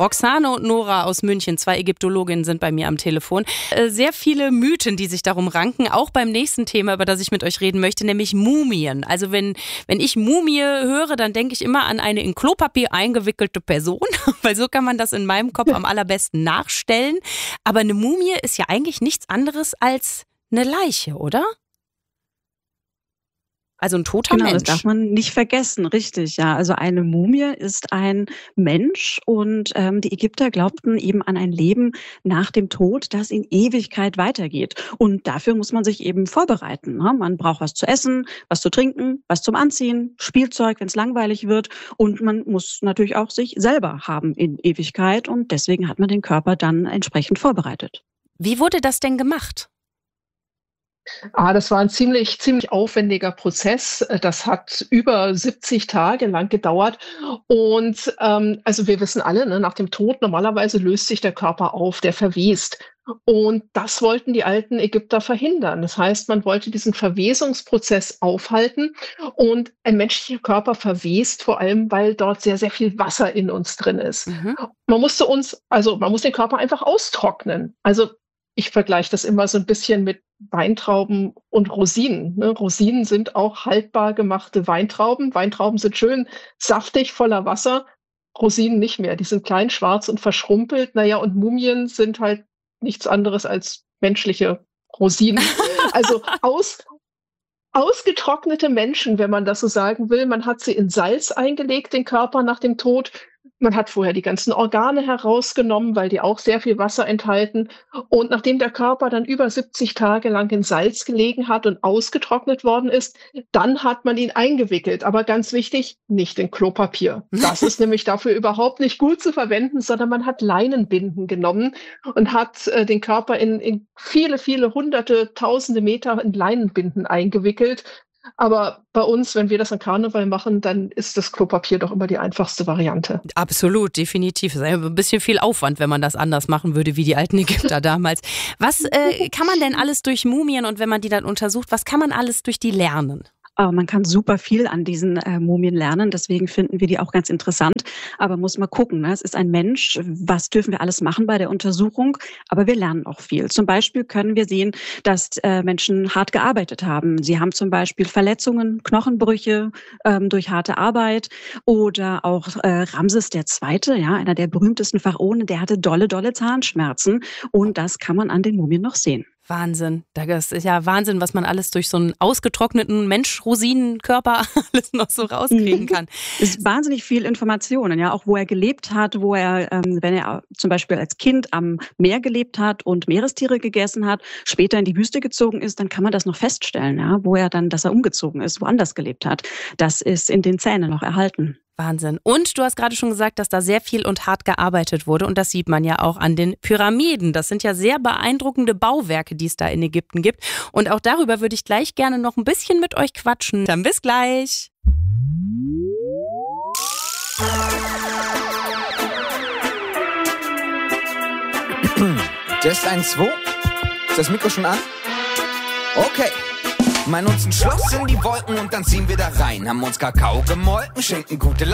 Roxane und Nora aus München, 2 Ägyptologinnen, sind bei mir am Telefon. Sehr viele Mythen, die sich darum ranken, auch beim nächsten Thema, über das ich mit euch reden möchte, nämlich Mumien. Also wenn ich Mumie höre, dann denke ich immer an eine in Klopapier eingewickelte Person, weil so kann man das in meinem Kopf am allerbesten nachstellen. Aber eine Mumie ist ja eigentlich nichts anderes als eine Leiche, oder? Also ein toter Mensch. Das darf man nicht vergessen, richtig, ja. Also eine Mumie ist ein Mensch und die Ägypter glaubten eben an ein Leben nach dem Tod, das in Ewigkeit weitergeht. Und dafür muss man sich eben vorbereiten. Ne? Man braucht was zu essen, was zu trinken, was zum Anziehen, Spielzeug, wenn es langweilig wird. Und man muss natürlich auch sich selber haben in Ewigkeit. Und deswegen hat man den Körper dann entsprechend vorbereitet. Wie wurde das denn gemacht? Das war ein ziemlich aufwendiger Prozess. Das hat über 70 Tage lang gedauert. Und also wir wissen alle, ne, nach dem Tod normalerweise löst sich der Körper auf, der verwest. Und das wollten die alten Ägypter verhindern. Das heißt, man wollte diesen Verwesungsprozess aufhalten. Und ein menschlicher Körper verwest vor allem, weil dort sehr, sehr viel Wasser in uns drin ist. Mhm. Man muss den Körper einfach austrocknen. Also ich vergleiche das immer so ein bisschen mit Weintrauben und Rosinen. Ne? Rosinen sind auch haltbar gemachte Weintrauben. Weintrauben sind schön saftig, voller Wasser. Rosinen nicht mehr. Die sind klein, schwarz und verschrumpelt. Naja, und Mumien sind halt nichts anderes als menschliche Rosinen. Also ausgetrocknete Menschen, wenn man das so sagen will. Man hat sie in Salz eingelegt, den Körper nach dem Tod. Man hat vorher die ganzen Organe herausgenommen, weil die auch sehr viel Wasser enthalten. Und nachdem der Körper dann über 70 Tage lang in Salz gelegen hat und ausgetrocknet worden ist, dann hat man ihn eingewickelt. Aber ganz wichtig, nicht in Klopapier. Das ist nämlich dafür überhaupt nicht gut zu verwenden, sondern man hat Leinenbinden genommen und hat den Körper in viele, viele hunderte, tausende Meter in Leinenbinden eingewickelt. Aber bei uns, wenn wir das an Karneval machen, dann ist das Klopapier doch immer die einfachste Variante. Absolut, definitiv. Es ist ein bisschen viel Aufwand, wenn man das anders machen würde, wie die alten Ägypter damals. Was kann man denn alles durch Mumien und wenn man die dann untersucht, was kann man alles durch die lernen? Aber man kann super viel an diesen Mumien lernen, deswegen finden wir die auch ganz interessant. Aber muss mal gucken, ne? Es ist ein Mensch, was dürfen wir alles machen bei der Untersuchung? Aber wir lernen auch viel. Zum Beispiel können wir sehen, dass Menschen hart gearbeitet haben. Sie haben zum Beispiel Verletzungen, Knochenbrüche durch harte Arbeit. Oder auch Ramses II., ja, einer der berühmtesten Pharaonen, der hatte dolle Zahnschmerzen. Und das kann man an den Mumien noch sehen. Wahnsinn. Das ist ja Wahnsinn, was man alles durch so einen ausgetrockneten Mensch-Rosinenkörper alles noch so rauskriegen kann. Es ist wahnsinnig viel Informationen, ja, auch wo er gelebt hat, wo er, wenn er zum Beispiel als Kind am Meer gelebt hat und Meerestiere gegessen hat, später in die Wüste gezogen ist, dann kann man das noch feststellen, ja, dass er umgezogen ist, woanders gelebt hat. Das ist in den Zähnen noch erhalten. Wahnsinn. Und du hast gerade schon gesagt, dass da sehr viel und hart gearbeitet wurde. Und das sieht man ja auch an den Pyramiden. Das sind ja sehr beeindruckende Bauwerke, die es da in Ägypten gibt. Und auch darüber würde ich gleich gerne noch ein bisschen mit euch quatschen. Dann bis gleich. Test 1, 2. Ist das Mikro schon an? Okay. Meinen uns ein Schloss in die Wolken und dann ziehen wir da rein. Haben uns Kakao gemolken, schenken gute